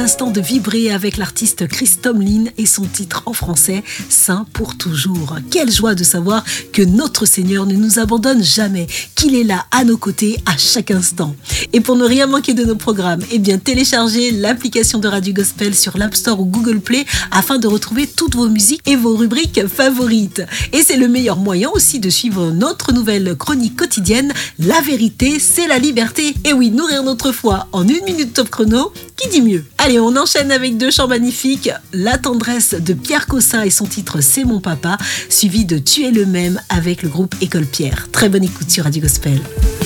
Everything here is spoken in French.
l'instant de vibrer avec l'artiste Chris Tomlin et son titre en français, Saint pour toujours. Quelle joie de savoir que notre Seigneur ne nous abandonne jamais, qu'il est là à nos côtés à chaque instant. Et pour ne rien manquer de nos programmes, téléchargez l'application de Radio Gospel sur l'App Store ou Google Play afin de retrouver toutes vos musiques et vos rubriques favorites. Et c'est le meilleur moyen aussi de suivre notre nouvelle chronique quotidienne, La vérité, c'est la liberté. Et oui, nourrir notre foi en 1 minute top chrono, qui dit mieux? Allez, on enchaîne avec 2 chants magnifiques. La tendresse de Pierre Cossa et son titre C'est mon papa, suivi de Tu es le même avec le groupe École Pierre. Très bonne écoute sur Radio Gospel.